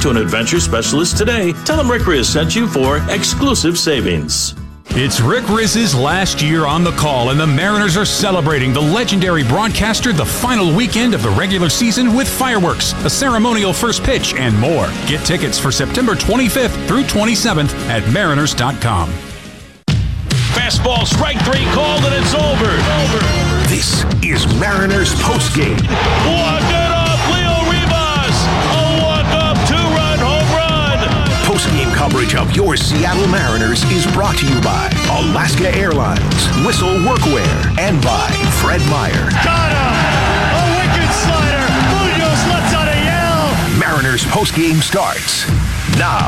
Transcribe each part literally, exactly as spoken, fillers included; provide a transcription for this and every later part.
to an adventure specialist today. Tell them Rick Riz sent you for exclusive savings. It's Rick Riz's last year on the call, and the Mariners are celebrating the legendary broadcaster the final weekend of the regular season with fireworks, a ceremonial first pitch, and more. Get tickets for September twenty-fifth through twenty-seventh at mariners dot com. Fastball, strike three, called, and it's over. over. This is Mariners postgame. Walk it up, Leo Rivas. A walk-up two-run home run. Postgame coverage of your Seattle Mariners is brought to you by Alaska Airlines, Whistle Workwear, and by Fred Meyer. Got him! A wicked slider. Munoz lets out a yell. Mariners postgame starts now.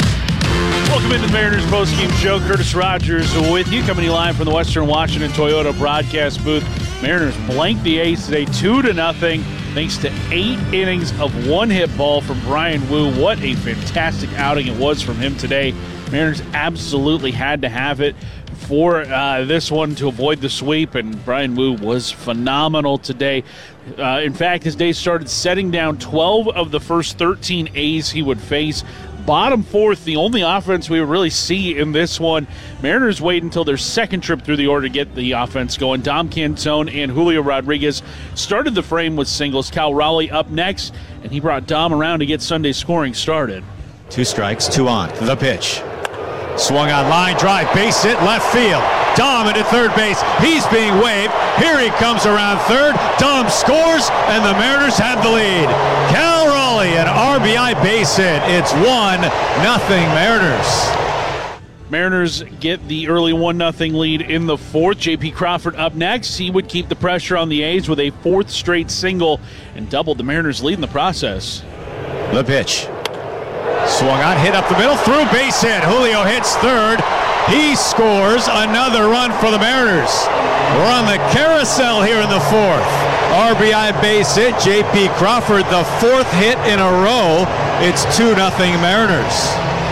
Welcome into the Mariners postgame show. Curtis Rogers with you, coming to you live from the Western Washington Toyota broadcast booth. Mariners blanked the A's today, two to nothing, thanks to eight innings of one-hit ball from Bryan Woo. What a fantastic outing it was from him today. Mariners absolutely had to have it for uh, this one to avoid the sweep, and Bryan Woo was phenomenal today. Uh, in fact, his day started setting down twelve of the first thirteen A's he would face. Bottom fourth, the only offense we would really see in this one. Mariners wait until their second trip through the order to get the offense going. Dom Cantone and Julio Rodriguez started the frame with singles. Cal Raleigh up next, and he brought Dom around to get Sunday's scoring started. Two strikes, two on. The pitch. Swung on line drive, base hit, left field. Dom into third base. He's being waved. Here he comes around third. Dom scores, and the Mariners have the lead. Cal Raleigh, an R B I base hit. It's one nothing Mariners. Mariners get the early one nothing lead in the fourth. J P Crawford up next. He would keep the pressure on the A's with a fourth straight single and doubled the Mariners' lead in the process. The pitch. Swung on, hit up the middle, through, base hit. Julio hits third. He scores another run for the Mariners. We're on the carousel here in the fourth. R B I base hit. J P Crawford, the fourth hit in a row. It's two nothing Mariners.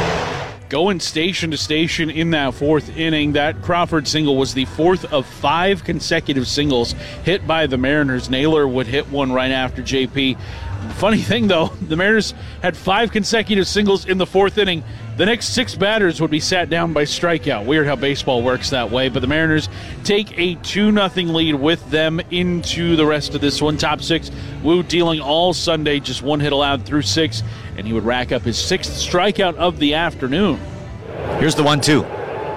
Going station to station in that fourth inning. That Crawford single was the fourth of five consecutive singles hit by the Mariners. Naylor would hit one right after J P. Funny thing, though, the Mariners had five consecutive singles in the fourth inning. The next six batters would be sat down by strikeout. Weird how baseball works that way. But the Mariners take a two nothing lead with them into the rest of this one. Top six, Woo dealing all Sunday, just one hit allowed through six, and he would rack up his sixth strikeout of the afternoon. Here's the one two.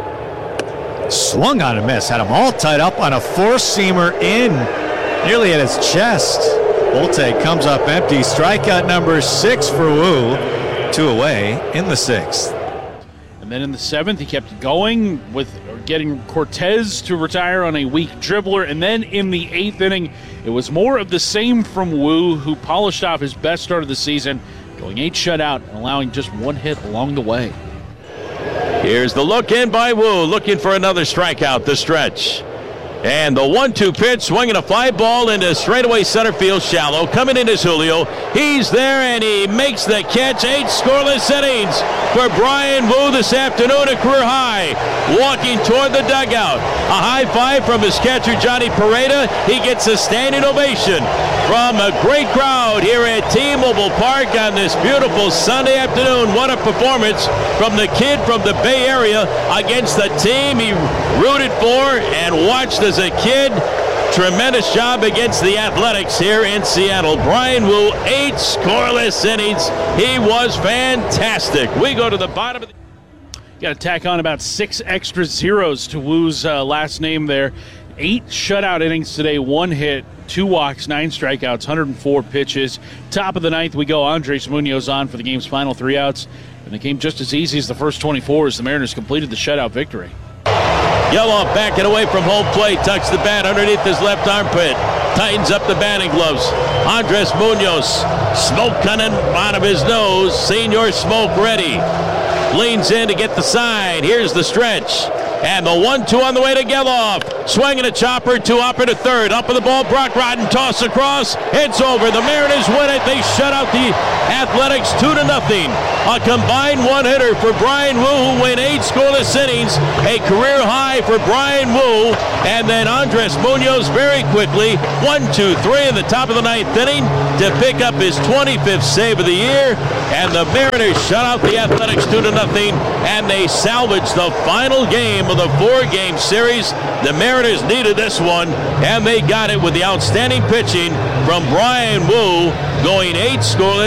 Swung on a miss. Had him all tied up on a four-seamer in, nearly at his chest. Bolte comes up empty. Strikeout number six for Woo. Two away in the sixth. And then in the seventh, he kept going with getting Cortez to retire on a weak dribbler. And then in the eighth inning, it was more of the same from Woo, who polished off his best start of the season, going eight shutout and allowing just one hit along the way. Here's the look in by Woo, looking for another strikeout, the stretch. And the one two pitch, swinging a fly ball into straightaway center field shallow. Coming in is Julio. He's there, and he makes the catch. Eight scoreless innings for Bryan Woo this afternoon, a career high. Walking toward the dugout. A high five from his catcher, Johnny Pareda. He gets a standing ovation from a great crowd here at T-Mobile Park on this beautiful Sunday afternoon. What a performance from the kid from the Bay Area against the team he rooted for and watched as a kid. Tremendous job against the Athletics here in Seattle. Bryan Woo, eight scoreless innings. He was fantastic. We go to the bottom of the... Got to tack on about six extra zeros to Woo's uh, last name there. Eight shutout innings today, one hit, two walks, nine strikeouts, one hundred four pitches. Top of the ninth, we go. Andres Munoz on for the game's final three outs. And the game just as easy as the first twenty-four as the Mariners completed the shutout victory. Yellow backing away from home plate, tucks the bat underneath his left armpit, tightens up the batting gloves. Andres Munoz, smoke coming out of his nose, Senior Smoke ready. Leans in to get the sign. Here's the stretch. And the one two on the way to Geloff. Swinging a chopper, two up into third. Up with the ball, Brock Rotten, toss across. It's over. The Mariners win it. They shut out the Athletics two to nothing. A combined one-hitter for Brian Wu, who went eight scoreless innings. A career high for Brian Wu. And then Andres Munoz very quickly, one, two, three in the top of the ninth inning to pick up his twenty-fifth save of the year. And the Mariners shut out the Athletics two to nothing, and they salvaged the final game of the four-game series. The Mariners needed this one, and they got it with the outstanding pitching from Brian Wu, going eight scoreless.